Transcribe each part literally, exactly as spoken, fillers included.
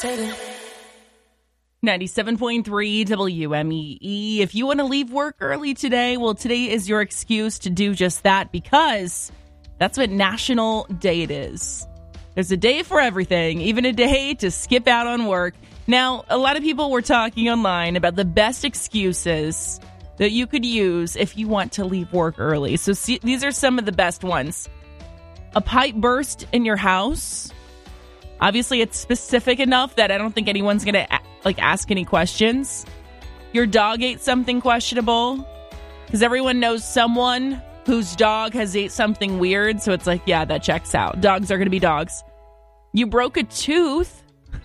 ninety-seven point three W M E E. If you want to leave work early today, well, today is your excuse to do just that because that's what National Day it is. There's a day for everything, even a day to skip out on work. Now, a lot of people were talking online about the best excuses that you could use if you want to leave work early. So see, these are some of the best ones. A pipe burst in your house. Obviously, it's specific enough that I don't think anyone's going to like ask any questions. Your dog ate something questionable because everyone knows someone whose dog has ate something weird. So it's like, yeah, that checks out. Dogs are going to be dogs. You broke a tooth.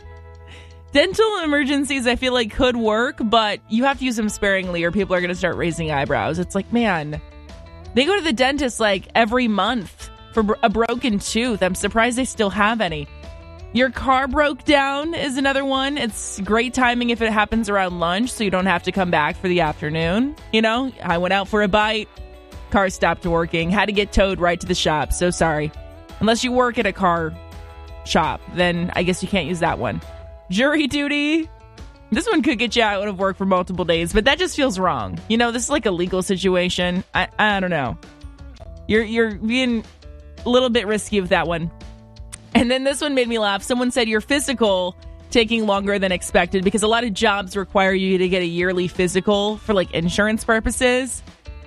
Dental emergencies, I feel like, could work, but you have to use them sparingly or people are going to start raising eyebrows. It's like, man, they go to the dentist like every month for a broken tooth. I'm surprised they still have any. Your car broke down is another one. It's great timing if it happens around lunch so you don't have to come back for the afternoon. You know, I went out for a bite, car stopped working, had to get towed right to the shop. So sorry. Unless you work at a car shop, then I guess you can't use that one. Jury duty. This one could get you out of work for multiple days, but that just feels wrong. You know, this is like a legal situation. I I don't know. You're you're being a little bit risky with that one. And then this one made me laugh. Someone said your physical taking longer than expected because a lot of jobs require you to get a yearly physical for like insurance purposes.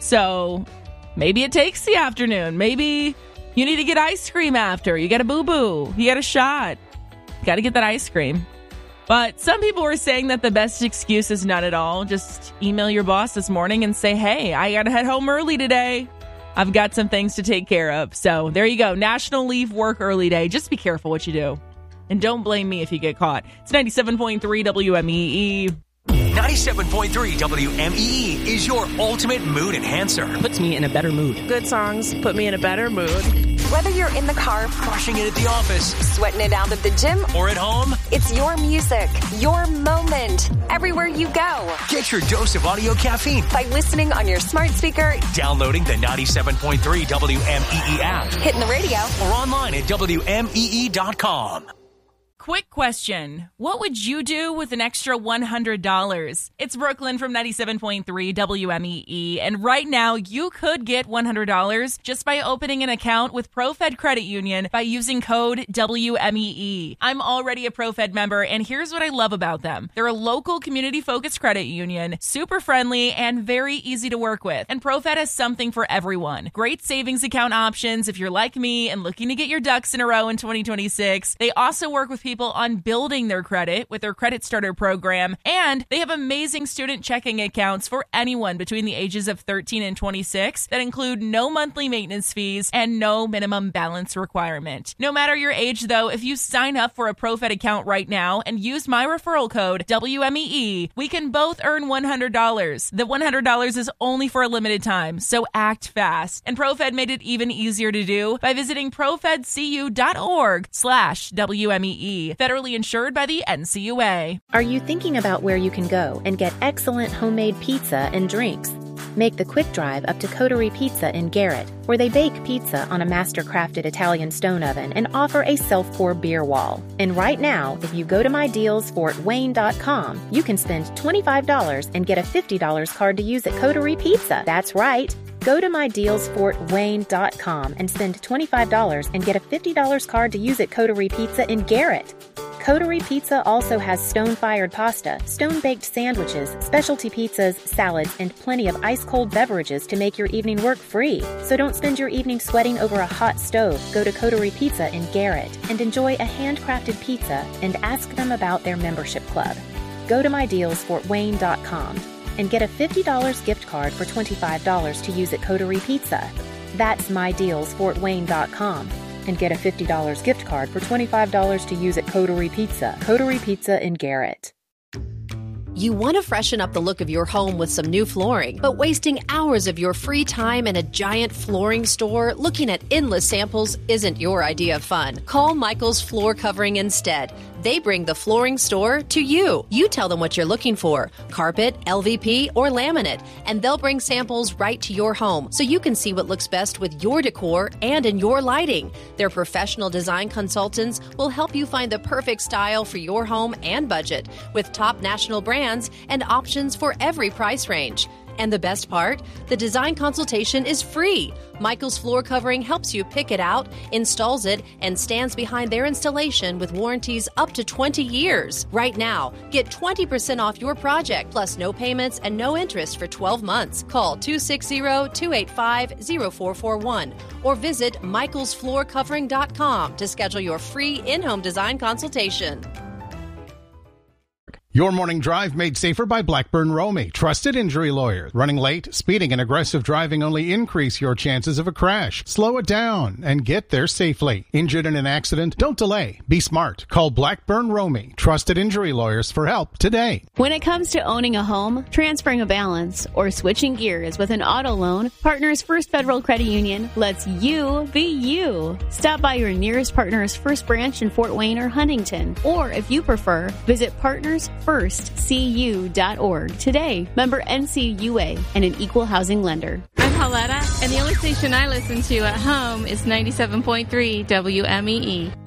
So maybe it takes the afternoon. Maybe you need to get ice cream after. You got a boo-boo. You got a shot. Got to get that ice cream. But some people were saying that the best excuse is none at all. Just email your boss this morning and say, hey, I got to head home early today. I've got some things to take care of. So there you go. National Leave Work Early Day. Just be careful what you do. And don't blame me if you get caught. It's ninety-seven point three W M E E. ninety-seven point three W M E E is your ultimate mood enhancer. Puts me in a better mood. Good songs put me in a better mood. Whether you're in the car, Crushing it at the office, sweating it out at the gym, or at home, it's your music, your moment, everywhere you go. get your dose of audio caffeine By listening on your smart speaker, downloading the ninety-seven point three W M E E app, hitting the radio, or online at W M E E dot com. Quick question. What would you do with an extra one hundred dollars? It's Brooklyn from ninety-seven point three W M E E, and right now you could get one hundred dollars just by opening an account with ProFed Credit Union by using code W M E E. I'm already a ProFed member, and here's what I love about them. They're a local community-focused credit union, super friendly, and very easy to work with. And ProFed has something for everyone. Great savings account options if you're like me and looking to get your ducks in a row in twenty twenty-six. They also work with people people on building their credit with their Credit Starter program, and they have amazing student checking accounts for anyone between the ages of thirteen and twenty-six that include no monthly maintenance fees and no minimum balance requirement. No matter your age, though, if you sign up for a ProFed account right now and use my referral code W M E E, we can both earn one hundred dollars. The one hundred dollars is only for a limited time, so act fast. And ProFed made it even easier to do by visiting profedcu.org slash WMEE. Federally insured by the N C U A. Are you thinking about where you can go and get excellent homemade pizza and drinks? Make the quick drive up to Coterie Pizza in Garrett, where they bake pizza on a master-crafted Italian stone oven and offer a self-pour beer wall. And right now, if you go to my deals fort wayne dot com, you can spend twenty-five dollars and get a fifty dollars card to use at Coterie Pizza. That's right. Go to my deals fort wayne dot com and spend twenty-five dollars and get a fifty dollars card to use at Coterie Pizza in Garrett. Coterie Pizza also has stone-fired pasta, stone-baked sandwiches, specialty pizzas, salads, and plenty of ice-cold beverages to make your evening work free. So don't spend your evening sweating over a hot stove. Go to Coterie Pizza in Garrett and enjoy a handcrafted pizza and ask them about their membership club. Go to my deals fort wayne dot com and get a fifty dollars gift card for twenty-five dollars to use at Coterie Pizza. That's my deals fort wayne dot com. And get a fifty dollars gift card for twenty-five dollars to use at Coterie Pizza. Coterie Pizza in Garrett. You want to freshen up the look of your home with some new flooring, but wasting hours of your free time in a giant flooring store looking at endless samples isn't your idea of fun. Call Michael's Floor Covering instead. They bring the flooring store to you. You tell them what you're looking for, carpet, L V P, or laminate, and they'll bring samples right to your home so you can see what looks best with your decor and in your lighting. Their professional design consultants will help you find the perfect style for your home and budget with top national brands and options for every price range. And the best part? The design consultation is free. Michael's Floor Covering helps you pick it out, installs it, and stands behind their installation with warranties up to twenty years. Right now, get twenty percent off your project, plus no payments and no interest for twelve months. Call two six zero, two eight five, zero four four one or visit michaels floor covering dot com to schedule your free in-home design consultation. Your morning drive made safer by Blackburn Romey, trusted injury lawyer. Running late, speeding, and aggressive driving only increase your chances of a crash. Slow it down and get there safely. Injured in an accident? Don't delay. Be smart. Call Blackburn Romey, trusted injury lawyers for help today. When it comes to owning a home, transferring a balance, or switching gears with an auto loan, Partners First Federal Credit Union lets you be you. Stop by your nearest Partners First branch in Fort Wayne or Huntington, or if you prefer, visit Partners first c u dot org today. Member N C U A and an equal housing lender. I'm Pauletta, and the only station I listen to at home is ninety-seven point three W M E E.